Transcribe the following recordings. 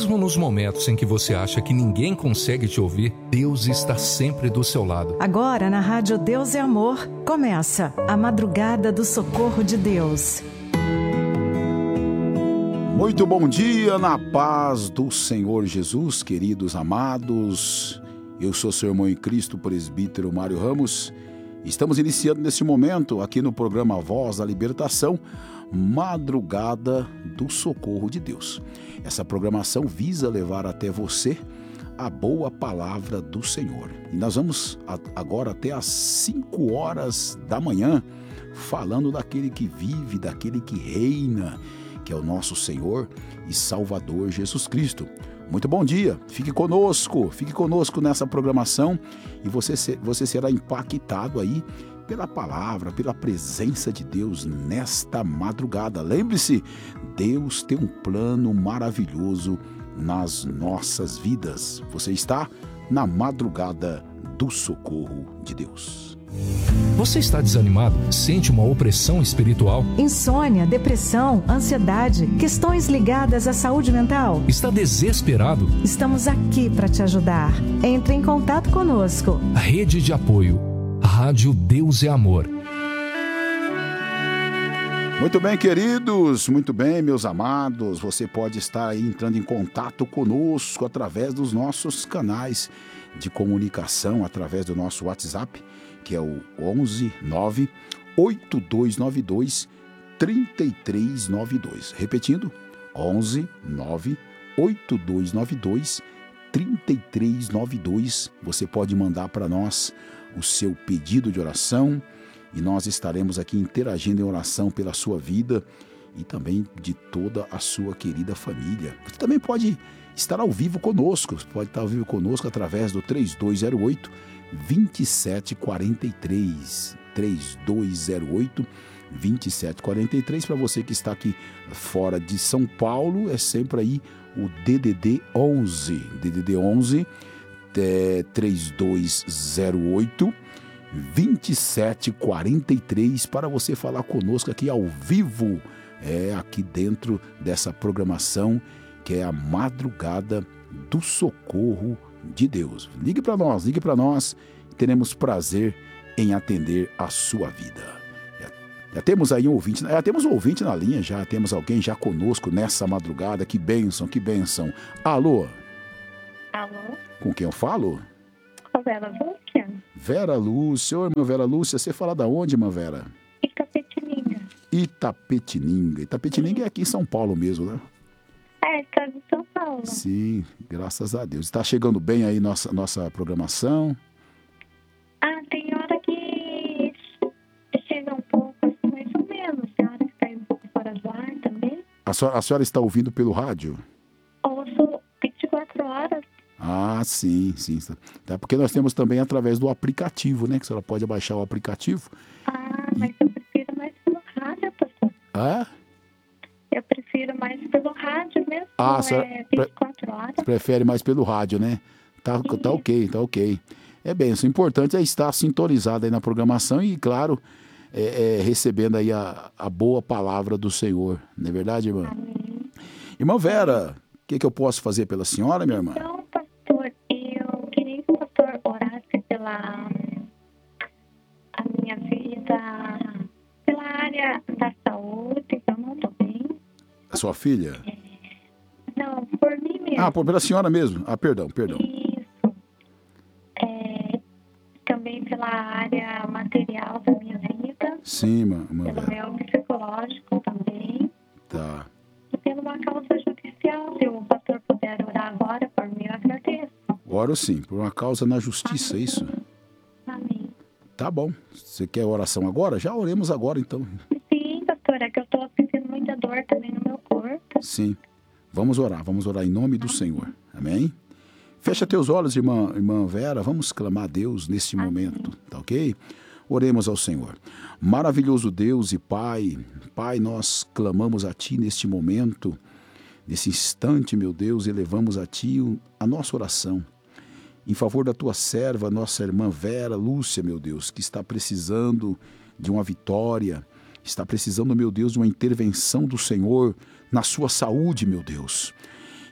Mesmo nos momentos em que você acha que ninguém consegue te ouvir, Deus está sempre do seu lado. Agora, na Rádio Deus é Amor, começa a Madrugada do Socorro de Deus. Muito bom dia, na paz do Senhor Jesus, queridos amados. Eu sou seu irmão em Cristo, presbítero Mário Ramos. Estamos iniciando nesse momento, aqui no programa Voz da Libertação, Madrugada do Socorro de Deus. Essa programação visa levar até você a boa palavra do Senhor. E nós vamos agora até às 5 horas da manhã, falando daquele que vive, daquele que reina, que é o nosso Senhor e Salvador Jesus Cristo. Muito bom dia, fique conosco nessa programação e você será impactado aí pela palavra, pela presença de Deus nesta madrugada. Lembre-se, Deus tem um plano maravilhoso nas nossas vidas. Você está na Madrugada do Socorro de Deus. Você está desanimado? Sente uma opressão espiritual? Insônia, depressão, ansiedade, questões ligadas à saúde mental? Está desesperado? Estamos aqui para te ajudar. Entre em contato conosco. Rede de apoio. Rádio Deus é Amor. Muito bem, queridos, muito bem, meus amados. Você pode estar aí entrando em contato conosco através dos nossos canais de comunicação, através do nosso WhatsApp, que é o 11 9 8292 3392. Repetindo, 11 9 8292 3392. Você pode mandar para nós o seu pedido de oração e nós estaremos aqui interagindo em oração pela sua vida e também de toda a sua querida família. Você também pode estar ao vivo conosco, através do 3208 2743, 3208 2743. Para você que está aqui fora de São Paulo, é sempre aí o DDD 11 3208 2743 para você falar conosco aqui ao vivo, aqui dentro dessa programação que é a Madrugada do Socorro de Deus. Ligue para nós, teremos prazer em atender a sua vida. Já temos aí um ouvinte, temos um ouvinte na linha, já temos alguém já conosco nessa madrugada. Que bênção. Alô? Alô? Com quem eu falo? Com Vera Lúcia. Vera Lúcia, oi, meu Vera Lúcia, você fala da onde, irmã Vera? Itapetininga é aqui em São Paulo mesmo, né? Está de São Paulo. Sim, graças a Deus. Está chegando bem aí nossa programação? Tem hora que chega um pouco, assim, mais ou menos. Tem hora que está um pouco fora do ar também. A senhora está ouvindo pelo rádio? Ouço 24 horas. Sim. Tá, porque nós temos também através do aplicativo, né? Que a senhora pode baixar o aplicativo. Mas eu prefiro mais pelo rádio, pastor. Eu prefiro mais pelo rádio mesmo. A senhora 24 horas. Prefere mais pelo rádio, né? Tá ok. É bem, o importante é estar sintonizado aí na programação e, claro, recebendo aí a boa palavra do Senhor. Não é verdade, irmã? Amém. Irmã Vera, o que eu posso fazer pela senhora, minha irmã? Então, pastor, eu queria que o pastor orasse pela a minha vida, pela área da saúde, que eu não estou bem. A sua filha? Não, por mim mesmo. Pela senhora mesmo. Perdão. Isso. Também pela área material da minha vida. Sim, irmã pelo Vera. meu psicológico também. Tá. E pela uma causa judicial. Se o pastor puder orar agora por mim, eu agradeço. Oro sim, por uma causa na justiça, é isso? Amém. Tá bom. Você quer oração agora? Já oremos agora, então. Sim, pastor, é que eu estou sentindo muita dor também no meu corpo. Sim. Vamos orar em nome do Senhor. Amém? Fecha teus olhos, irmã Vera, vamos clamar a Deus neste momento, tá ok? Oremos ao Senhor. Maravilhoso Deus e Pai, nós clamamos a Ti neste momento, nesse instante, meu Deus, elevamos a Ti a nossa oração. Em favor da Tua serva, nossa irmã Vera Lúcia, meu Deus, que está precisando de uma vitória, está precisando, meu Deus, de uma intervenção do Senhor na sua saúde, meu Deus.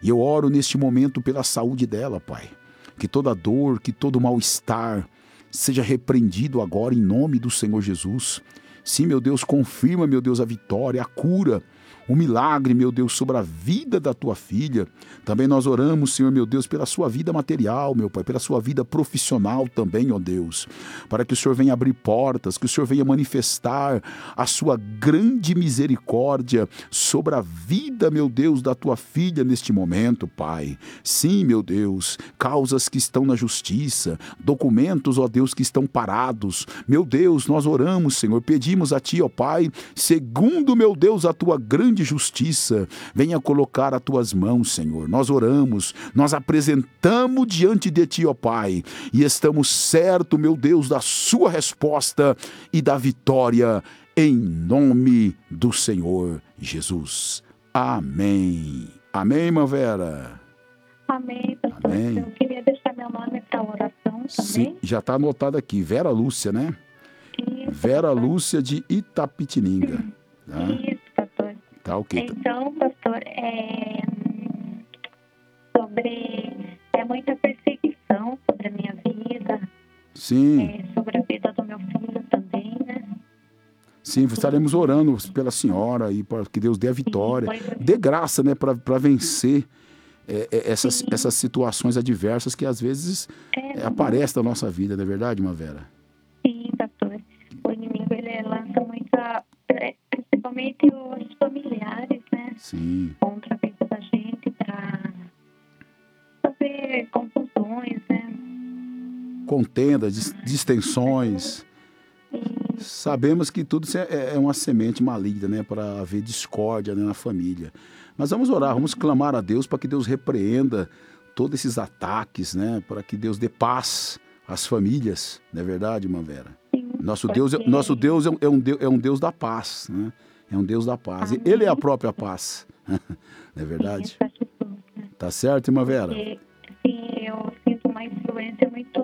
E eu oro neste momento pela saúde dela, Pai. Que toda dor, que todo mal-estar seja repreendido agora em nome do Senhor Jesus. Sim, meu Deus, confirma, meu Deus, a vitória, a cura, o milagre, meu Deus, sobre a vida da tua filha. Também nós oramos, Senhor, meu Deus, pela sua vida material, meu Pai, pela sua vida profissional também, ó Deus, para que o Senhor venha abrir portas, que o Senhor venha manifestar a sua grande misericórdia sobre a vida, meu Deus, da tua filha neste momento, Pai. Sim, meu Deus, causas que estão na justiça, documentos, ó Deus, que estão parados. Meu Deus, nós oramos, Senhor, pedimos a Ti, ó Pai, segundo, meu Deus, a Tua grande justiça, venha colocar as Tuas mãos, Senhor. Nós oramos, nós apresentamos diante de Ti, ó Pai, e estamos certos, meu Deus, da Sua resposta e da vitória, em nome do Senhor Jesus. Amém. Amém, irmã Vera? Amém, pastor. Amém. Eu queria deixar meu nome para oração também. Sim, já está anotado aqui, Vera Lúcia, né? Isso, Vera pastor. Lúcia de Itapetininga. Tá? Isso, pastor. Tá ok. Então, pastor, sobre muita perseguição sobre a minha vida, Sim, sobre a vida do meu filho também, né? sim, estaremos orando pela senhora e para que Deus dê a vitória, dê graça, né, para vencer essas situações adversas que às vezes aparecem na nossa vida, não é verdade, irmã Vera? Sim, pastor. O inimigo, ele lança muita, principalmente os familiares, né? Sim, Contra a vida da gente para fazer confusões, né? contendas, distensões. Sabemos que tudo isso é uma semente maligna, né, para haver discórdia, né, na família. Mas vamos orar, vamos clamar a Deus para que Deus repreenda todos esses ataques, né, para que Deus dê paz às famílias, não é verdade, irmã Vera? Sim, Nosso porque- Deus é um Deus da paz, né? É um Deus da paz. Amém. Ele é a própria paz, não é verdade? Sim, faz tudo, né? Tá certo, irmã Vera? Porque, sim, eu sinto uma influência muito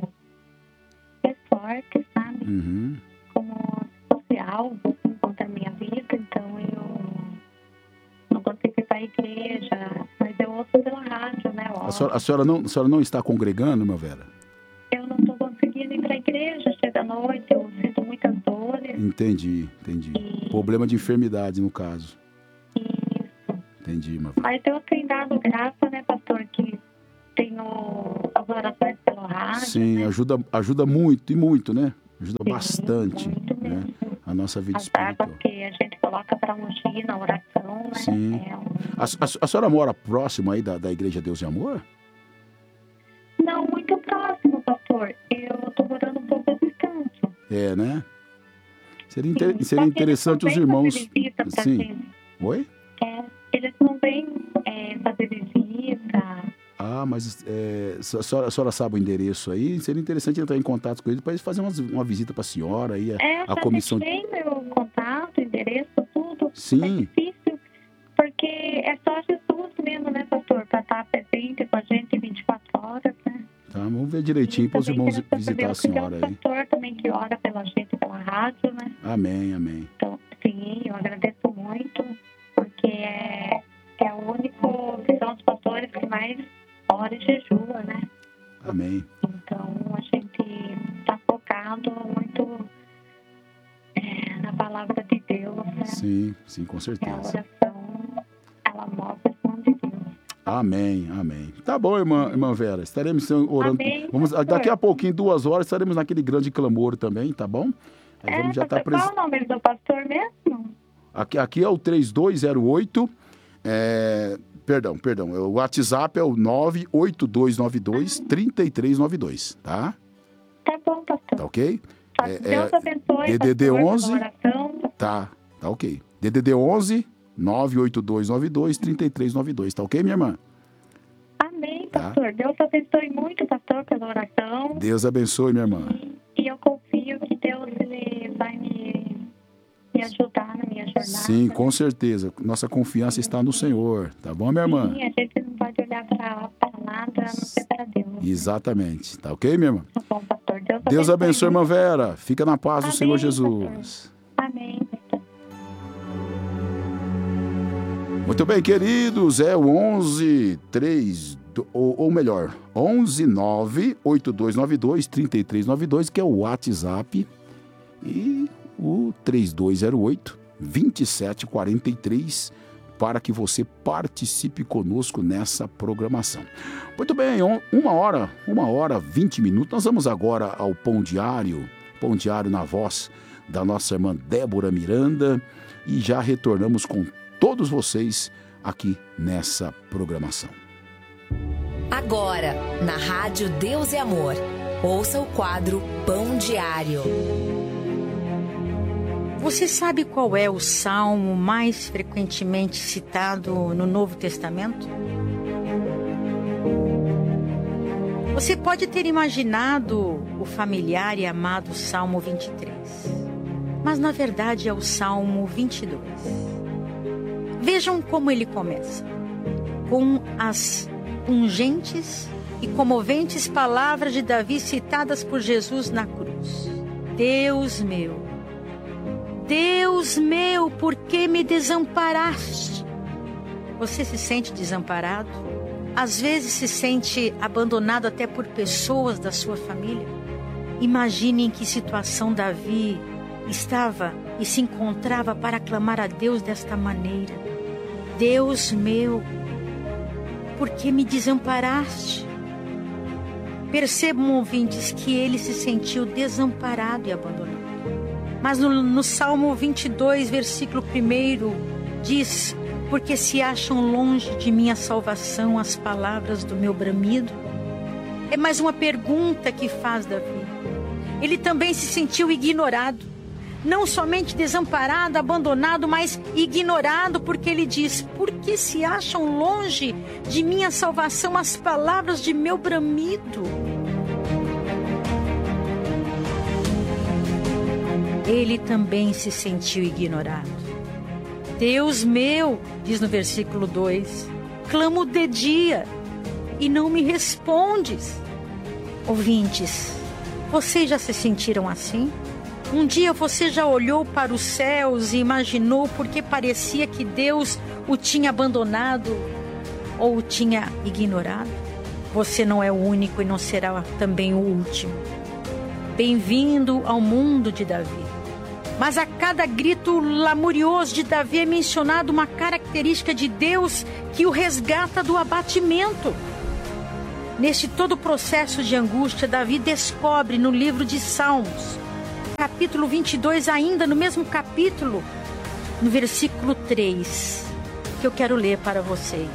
forte, sabe? Uhum. Como se fosse algo assim, contra a minha vida, então eu não consigo ir para a igreja, mas eu ouço pela rádio, né? A senhora não está congregando, irmã Vera? Eu não estou conseguindo ir para a igreja, chega à noite, eu sinto muitas dores. Entendi. Problema de enfermidade, no caso. Isso. Entendi, irmã Vera. Mas Deus tem dado graça, né, pastor, que tenho as orações pelo rádio. Sim, né? ajuda muito, e muito, né? Ajuda Sim, bastante, muito né? mesmo. A nossa vida As águas espiritual. que a gente coloca para ungir na oração, né? Sim. A senhora mora próximo aí da Igreja Deus e Amor? Não, muito próximo, pastor. Eu estou morando um pouco distante. É, né? Seria Sim. Só que interessante os eles não vêm irmãos... fazer visita pra Sim. gente. Oi? Eles não vêm fazer visita. Ah, mas a senhora sabe o endereço aí? Seria interessante entrar em contato com eles para eles fazerem uma visita para a senhora aí, a comissão... tem meu contato, endereço, tudo. Sim. É difícil, porque é só Jesus mesmo, né, pastor? Para estar presente com a gente 24 horas, né? Tá, vamos ver direitinho para os Também irmãos graças visitar a Deus que tem senhora um aí. pastor também que ora pela gente, pela rádio, né? Amém, amém. Então, sim, eu agradeço muito, porque é o único que são os pastores que mais ora e jejua, né? Amém. Então, a gente está focado muito na palavra de Deus, né? Sim, com E a certeza. oração, ela move as mãos de Deus. Amém. Tá bom, irmã Vera. Estaremos orando. Amém, Daqui pastor. a pouquinho, 2 horas, estaremos naquele grande clamor também, tá bom? Aí vamos já estar pastor, qual é o nome do pastor mesmo? Aqui é o 3208. Perdão. O WhatsApp é o 98292-3392, tá? Tá bom, pastor. Tá ok? Deus abençoe, DDD pastor, 11. pela oração. Tá ok. DDD 11 98292-3392, tá ok, minha irmã? Amém, Tá. pastor. Deus abençoe muito, pastor, pela oração. Deus abençoe, minha irmã. E eu confio que Deus ele vai me ajudar na minha jornada. Sim, com certeza. Nossa confiança está no Senhor, tá bom, minha irmã? Sim, a gente não pode olhar para nada, a não ser para Deus. Exatamente. Tá ok, minha irmã? Tá bom, pastor. Deus abençoe, irmã muito. Vera. Fica na paz do Amém, Senhor pastor. Jesus. Amém, pastor. Muito bem, queridos, é o 11 98292-3392, que é o WhatsApp, e o 3208-2743, para que você participe conosco nessa programação. Muito bem, 1 hora, 20 minutos. Nós vamos agora ao Pão Diário na voz da nossa irmã Débora Miranda, e já retornamos com todos vocês aqui nessa programação. Agora, na Rádio Deus e Amor, ouça o quadro Pão Diário. Você sabe qual é o salmo mais frequentemente citado no Novo Testamento? Você pode ter imaginado o familiar e amado Salmo 23, mas na verdade é o Salmo 22. Vejam como ele começa, com as pungentes e comoventes palavras de Davi citadas por Jesus na cruz. Deus meu, por que me desamparaste? Você se sente desamparado? Às vezes se sente abandonado até por pessoas da sua família? Imagine em que situação Davi estava e se encontrava para clamar a Deus desta maneira: Deus meu, por que me desamparaste? Percebam, ouvintes, que ele se sentiu desamparado e abandonado. Mas no Salmo 22, versículo 1, diz: porque se acham longe de minha salvação as palavras do meu bramido. É mais uma pergunta que faz Davi. Ele também se sentiu ignorado. Não somente desamparado, abandonado, mas ignorado, porque ele diz: porque se acham longe de minha salvação as palavras de meu bramido. Ele também se sentiu ignorado. Deus meu, diz no versículo 2, clamo de dia e não me respondes. Ouvintes, vocês já se sentiram assim? Um dia você já olhou para os céus e imaginou porque parecia que Deus o tinha abandonado ou o tinha ignorado? Você não é o único e não será também o último. Bem-vindo ao mundo de Davi. Mas a cada grito lamurioso de Davi é mencionada uma característica de Deus que o resgata do abatimento. Neste todo processo de angústia, Davi descobre no livro de Salmos, capítulo 22, ainda no mesmo capítulo, no versículo 3, que eu quero ler para vocês.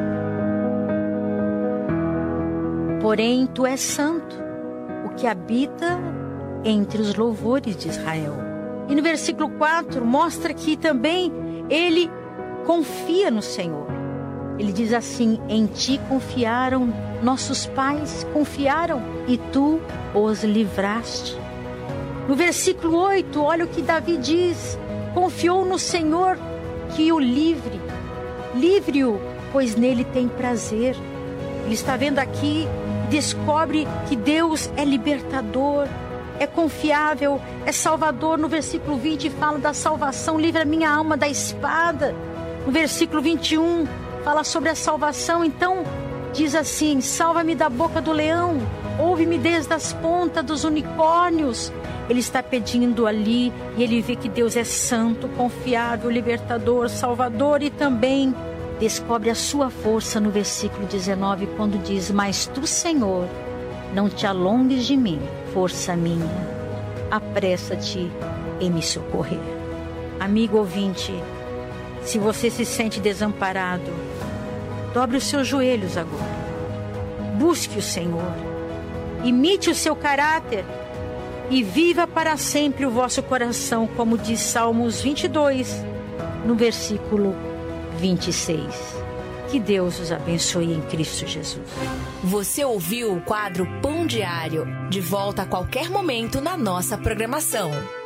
Porém, tu és santo, o que habita entre os louvores de Israel. E no versículo 4 mostra que também ele confia no Senhor. Ele diz assim: em ti confiaram nossos pais, confiaram e tu os livraste. No versículo 8, olha o que Davi diz: confiou no Senhor que o livre. Livre-o, pois nele tem prazer. Ele está vendo aqui, descobre que Deus é libertador, é confiável, é salvador. No versículo 20 fala da salvação: livra minha alma da espada. No versículo 21 fala sobre a salvação. Então diz assim: salva-me da boca do leão, ouve-me desde as pontas dos unicórnios. Ele está pedindo ali e ele vê que Deus é santo, confiável, libertador, salvador, e também descobre a sua força no versículo 19, quando diz: mas tu, Senhor, não te alongues de mim, força minha, apressa-te em me socorrer. Amigo ouvinte, se você se sente desamparado, dobre os seus joelhos agora. Busque o Senhor, imite o seu caráter e viva para sempre o vosso coração, como diz Salmos 22, no versículo 26. Que Deus os abençoe em Cristo Jesus. Você ouviu o quadro Pão Diário, de volta a qualquer momento na nossa programação.